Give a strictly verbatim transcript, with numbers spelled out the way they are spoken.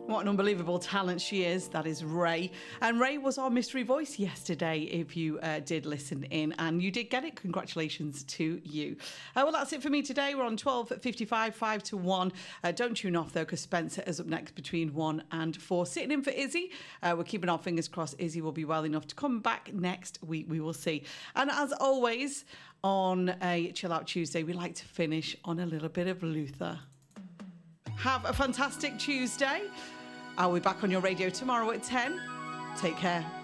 What an unbelievable talent she is. That is Ray. And Ray was our mystery voice yesterday, if you uh, did listen in. And you did get it. Congratulations to you. Uh, well, that's it for me today. We're on twelve fifty-five, five to one. Uh, don't tune off, though, because Spencer is up next between one and four. Sitting in for Izzy. Uh, we're keeping our fingers crossed Izzy will be well enough to come back next week. We will see. And as always, on a Chill Out Tuesday, we like to finish on a little bit of Luther. Have a fantastic Tuesday. I'll be back on your radio tomorrow at ten. Take care.